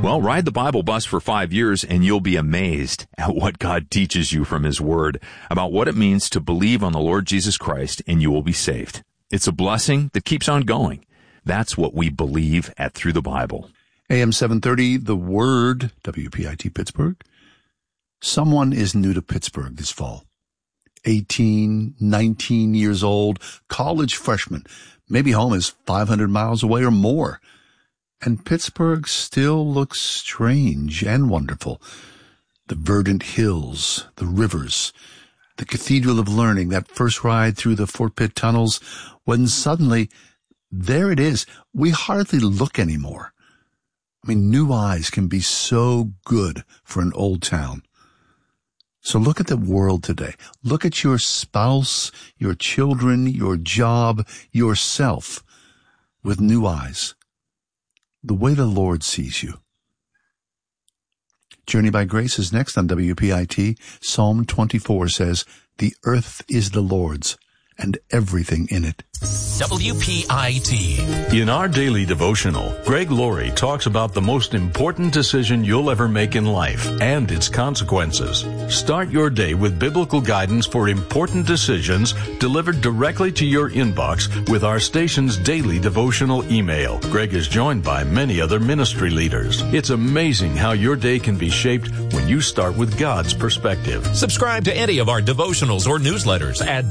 Well, ride the Bible bus for 5 years and you'll be amazed at what God teaches you from His Word about what it means to believe on the Lord Jesus Christ and you will be saved. It's a blessing that keeps on going. That's what we believe at Through the Bible. AM 730, The Word, WPIT Pittsburgh. Someone is new to Pittsburgh this fall. 18, 19 years old, college freshman. Maybe home is 500 miles away or more. And Pittsburgh still looks strange and wonderful. The verdant hills, the rivers, the Cathedral of Learning, that first ride through the Fort Pitt tunnels, when suddenly, there it is. We hardly look anymore. I mean, new eyes can be so good for an old town. So look at the world today. Look at your spouse, your children, your job, yourself with new eyes. The way the Lord sees you. Journey by Grace is next on WPIT. Psalm 24 says, "The earth is the Lord's, and everything in it." WPIT. In our daily devotional, Greg Laurie talks about the most important decision you'll ever make in life and its consequences. Start your day with biblical guidance for important decisions delivered directly to your inbox with our station's daily devotional email. Greg is joined by many other ministry leaders. It's amazing how your day can be shaped when you start with God's perspective. Subscribe to any of our devotionals or newsletters at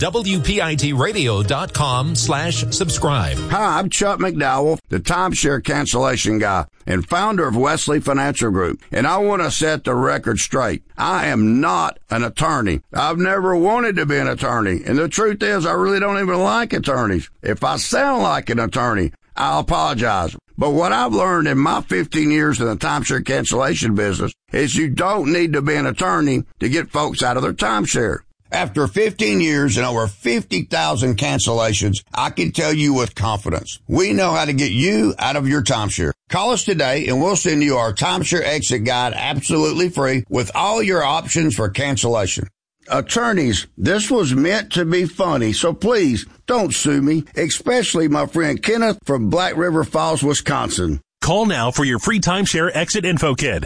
WPITradio.com/subscribe. Hi, I'm Chuck McDowell, the timeshare cancellation guy and founder of Wesley Financial Group. And I want to set the record straight. I am not an attorney. I've never wanted to be an attorney. And the truth is, I really don't even like attorneys. If I sound like an attorney, I'll apologize. But what I've learned in my 15 years in the timeshare cancellation business is you don't need to be an attorney to get folks out of their timeshare. After 15 years and over 50,000 cancellations, I can tell you with confidence, we know how to get you out of your timeshare. Call us today and we'll send you our timeshare exit guide absolutely free with all your options for cancellation. Attorneys, this was meant to be funny, so please don't sue me, especially my friend Kenneth from Black River Falls, Wisconsin. Call now for your free timeshare exit info kit.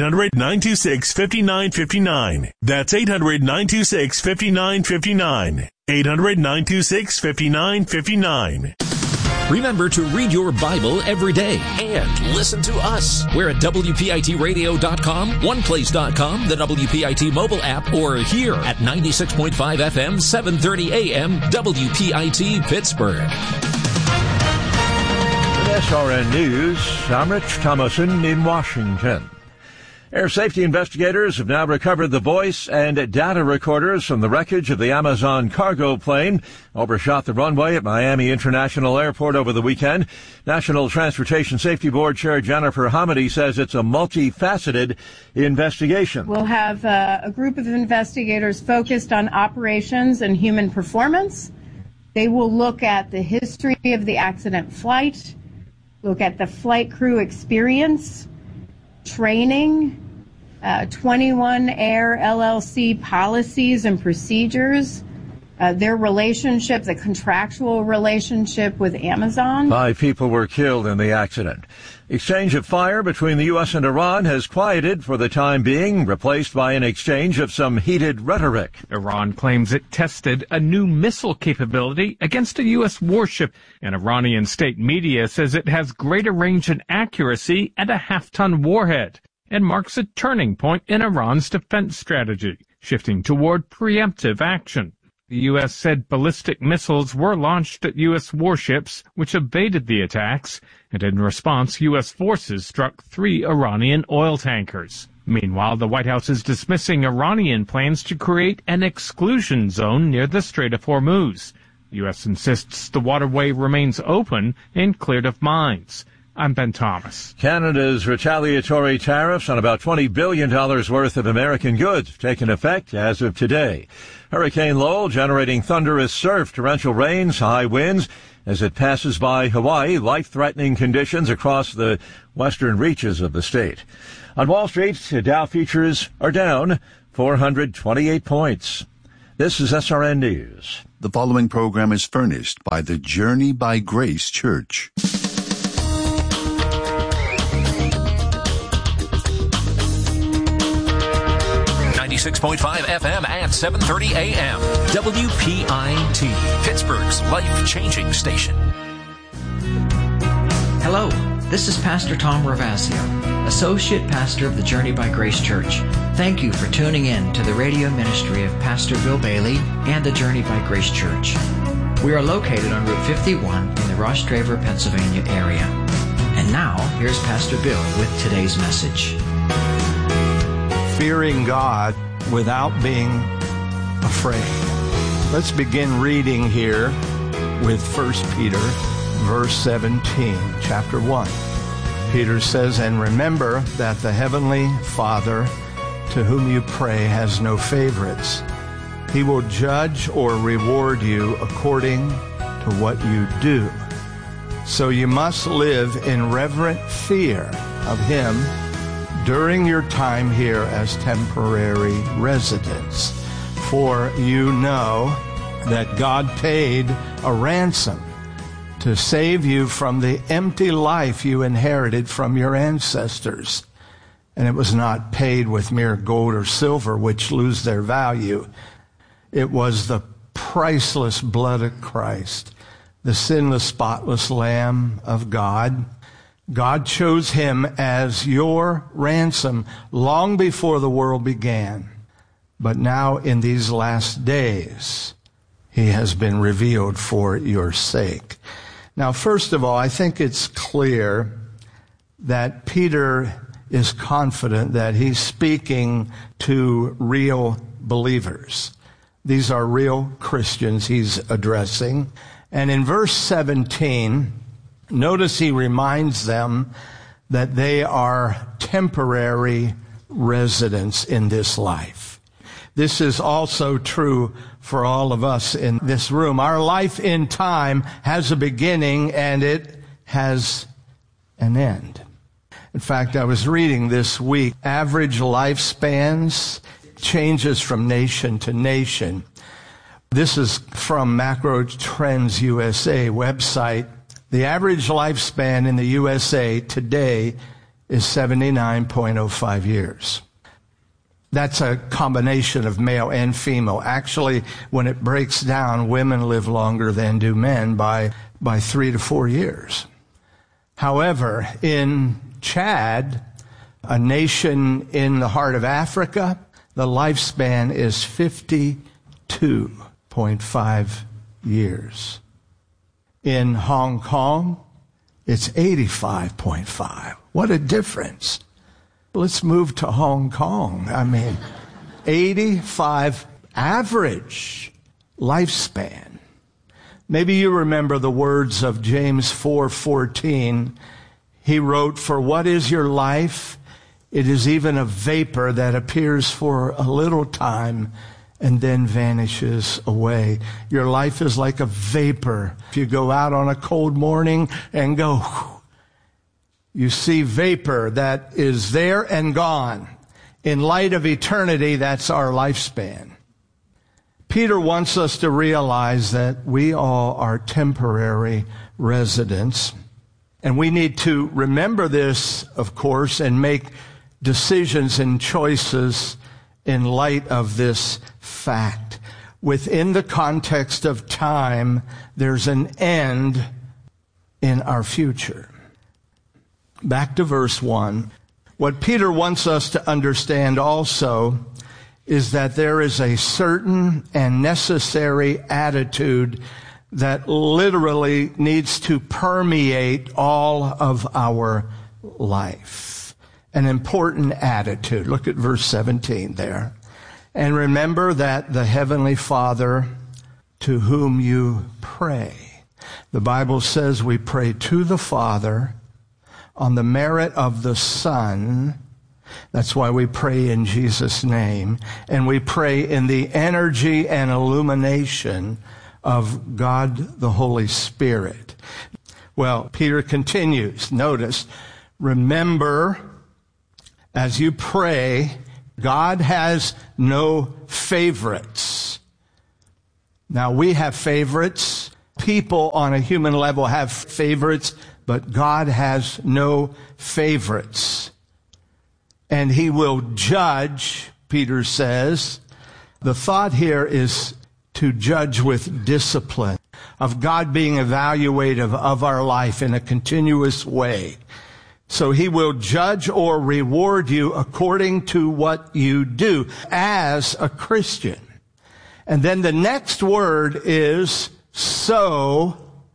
800-926-5959. That's 800-926-5959. 800-926-5959. Remember to read your Bible every day and listen to us. We're at WPITradio.com, OnePlace.com, the WPIT mobile app, or here at 96.5 FM, 730 AM, WPIT Pittsburgh. With SRN News, I'm Rich Thomason in Washington. Air safety investigators have now recovered the voice and data recorders from the wreckage of the Amazon cargo plane overshot the runway at Miami International Airport over the weekend. National Transportation Safety Board Chair Jennifer Hamady says it's a multifaceted investigation. We'll have a group of investigators focused on operations and human performance. They will look at the history of the accident flight, look at the flight crew experience, training, 21 Air LLC policies and procedures, their relationship, the contractual relationship with Amazon. 5 people were killed in the accident. Exchange of fire between the U.S. and Iran has quieted for the time being, replaced by an exchange of some heated rhetoric. Iran claims it tested a new missile capability against a U.S. warship, and Iranian state media says it has greater range and accuracy and a half-ton warhead, and marks a turning point in Iran's defense strategy, shifting toward preemptive action. The U.S. said ballistic missiles were launched at U.S. warships, which evaded the attacks, and in response, U.S. forces struck 3 Iranian oil tankers. Meanwhile, the White House is dismissing Iranian plans to create an exclusion zone near the Strait of Hormuz. The U.S. insists the waterway remains open and cleared of mines. I'm Ben Thomas. Canada's retaliatory tariffs on about $20 billion worth of American goods have taken effect as of today. Hurricane Lowell generating thunderous surf, torrential rains, high winds as it passes by Hawaii, life-threatening conditions across the western reaches of the state. On Wall Street, Dow futures are down 428 points. This is SRN News. The following program is furnished by the Journey by Grace Church. 96.5 FM and 730 AM. WPIT, Pittsburgh's life-changing station. Hello, this is Pastor Tom Ravasio, Associate Pastor of the Journey by Grace Church. Thank you for tuning in to the radio ministry of Pastor Bill Bailey and the Journey by Grace Church. We are located on Route 51 in the Ross Draver, Pennsylvania area. And now, here's Pastor Bill with today's message. Fearing God without being afraid. Let's begin reading here with 1 Peter, verse 17, chapter 1. Peter says, "And remember that the Heavenly Father, to whom you pray, has no favorites. He will judge or reward you according to what you do. So you must live in reverent fear of Him during your time here as temporary residents. For you know that God paid a ransom to save you from the empty life you inherited from your ancestors. And it was not paid with mere gold or silver, which lose their value. It was the priceless blood of Christ, the sinless, spotless Lamb of God. God chose Him as your ransom long before the world began. But now in these last days, He has been revealed for your sake." Now, first of all, I think it's clear that Peter is confident that he's speaking to real believers. These are real Christians he's addressing. And in verse 17, notice he reminds them that they are temporary residents in this life. This is also true for all of us in this room. Our life in time has a beginning and it has an end. In fact, I was reading this week, average lifespans changes from nation to nation. This is from Macro Trends USA website. The average lifespan in the USA today is 79.05 years. That's a combination of male and female. Actually, when it breaks down, women live longer than do men by 3 to 4 years. However, in Chad, a nation in the heart of Africa, the lifespan is 52.5 years. In Hong Kong, it's 85.5. What a difference. Let's move to Hong Kong. 85 average lifespan. Maybe you remember the words of James 4:14. He wrote, "For what is your life? It is even a vapor that appears for a little time and then vanishes away." Your life is like a vapor. If you go out on a cold morning and go, you see vapor that is there and gone. In light of eternity, that's our lifespan. Peter wants us to realize that we all are temporary residents. And we need to remember this, of course, and make decisions and choices in light of this fact. Within the context of time, there's an end in our future. Back to verse 1. What Peter wants us to understand also is that there is a certain and necessary attitude that literally needs to permeate all of our life. An important attitude. Look at verse 17 there. "And remember that the Heavenly Father, to whom you pray." The Bible says we pray to the Father on the merit of the Son. That's why we pray in Jesus' name. And we pray in the energy and illumination of God the Holy Spirit. Well, Peter continues. Notice, remember, as you pray, God has no favorites. Now, we have favorites. People on a human level have favorites, but God has no favorites. And He will judge Peter says. The thought here is to judge with discipline, of God being evaluative of our life in a continuous way. So he will judge or reward you according to what you do as a Christian. And then the next word is so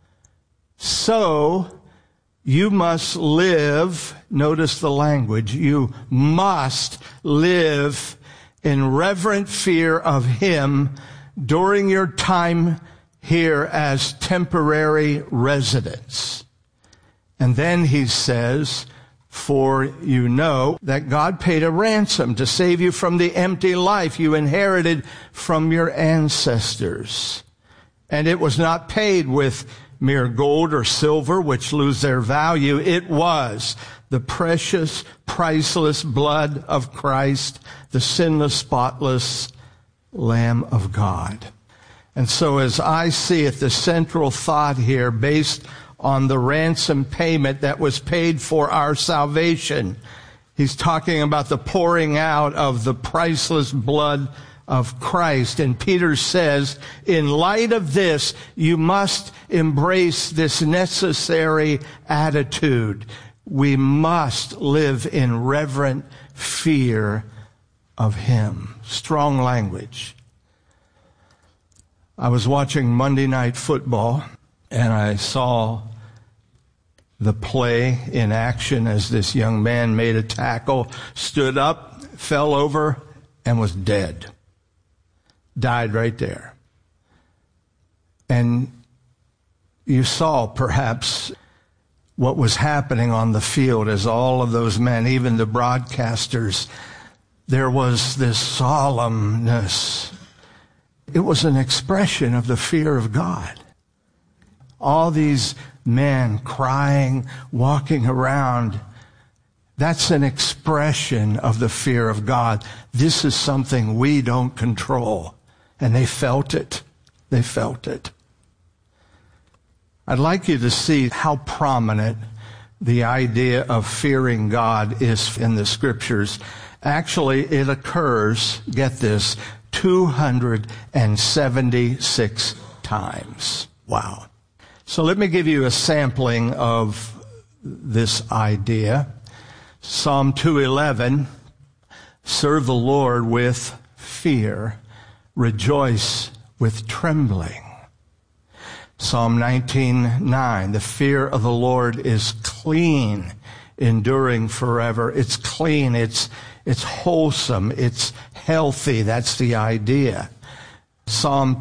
you must live, notice the language, you must live in reverent fear of him during your time here as temporary residents. And then he says, for you know that God paid a ransom to save you from the empty life you inherited from your ancestors. And it was not paid with mere gold or silver, which lose their value. It was the precious, priceless blood of Christ, the sinless, spotless Lamb of God. And so as I see it, the central thought here, based on the ransom payment that was paid for our salvation, he's talking about the pouring out of the priceless blood of Christ. And Peter says, in light of this, you must embrace this necessary attitude. We must live in reverent fear of him. Strong language. I was watching Monday Night Football, and I saw the play in action as this young man made a tackle, stood up, fell over, and was dead. Died right there. And you saw perhaps what was happening on the field as all of those men, even the broadcasters, there was this solemnness. It was an expression of the fear of God. All these men crying, walking around, that's an expression of the fear of God. This is something we don't control. And they felt it. They felt it. I'd like you to see how prominent the idea of fearing God is in the scriptures. Actually, it occurs, get this, 276 times. Wow. So let me give you a sampling of this idea. Psalm 2:11, serve the Lord with fear, rejoice with trembling. Psalm 19:9, the fear of the Lord is clean, enduring forever. It's clean, it's wholesome, it's healthy. That's the idea. Psalm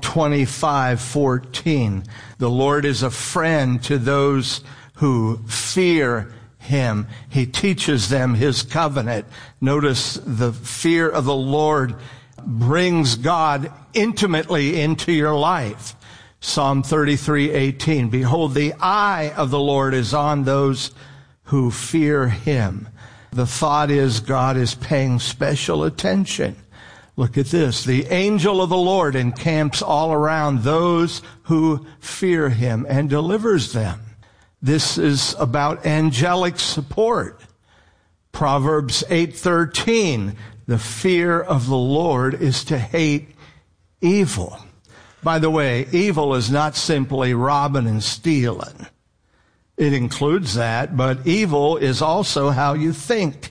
25:14, the Lord is a friend to those who fear him. He teaches them his covenant. Notice the fear of the Lord brings God intimately into your life. Psalm 33:18, behold, the eye of the Lord is on those who fear him. The thought is God is paying special attention. Look at this. The angel of the Lord encamps all around those who fear him and delivers them. This is about angelic support. Proverbs 8:13, the fear of the Lord is to hate evil. By the way, evil is not simply robbing and stealing. It includes that, but evil is also how you think.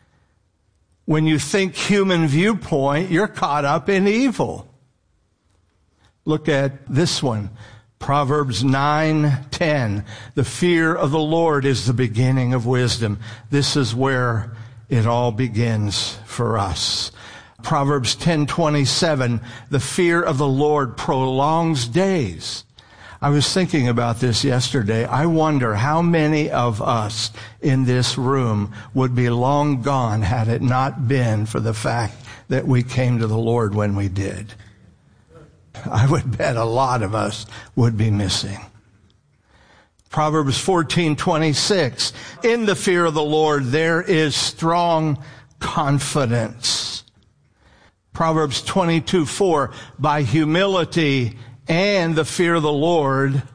When you think human viewpoint, you're caught up in evil. Look at this one. Proverbs 9:10. The fear of the Lord is the beginning of wisdom. This is where it all begins for us. Proverbs 10:27. The fear of the Lord prolongs days. I was thinking about this yesterday. I wonder how many of us in this room would be long gone had it not been for the fact that we came to the Lord when we did. I would bet a lot of us would be missing. Proverbs 14:26. In the fear of the Lord there is strong confidence. Proverbs 22:4. By humility and the fear of the Lord,